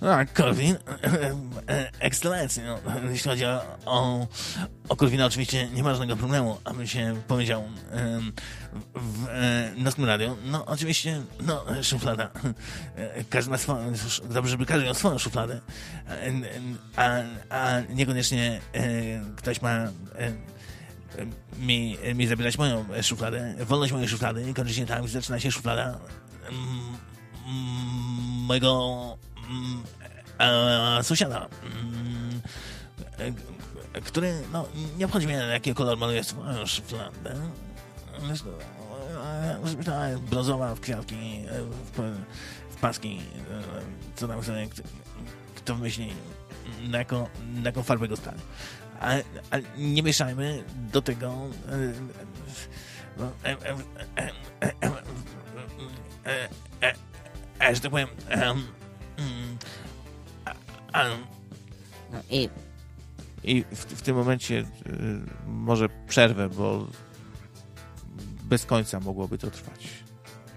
Korwin, ekscelencjo. No, jeśli chodzi o Korwina, oczywiście nie ma żadnego problemu, abym się powiedział w nocnym radiu. No, oczywiście, no, szuflada. Każdy ma swoją, dobrze, żeby każdy miał swoją szufladę, a niekoniecznie ktoś ma mi zabierać moją szufladę, wolność mojej szuflady. Koniecznie tam zaczyna się szuflada mojego sąsiada, który, no, nie obchodzi mnie, jaki kolor maluje swoją szufladę. Brązowa, w kwiatki, w paski, co tam sobie kto wymyśli, na jaką farbę go stanie. Ale nie mieszajmy do tego że tak powiem I w tym momencie może przerwę, bo bez końca mogłoby to trwać.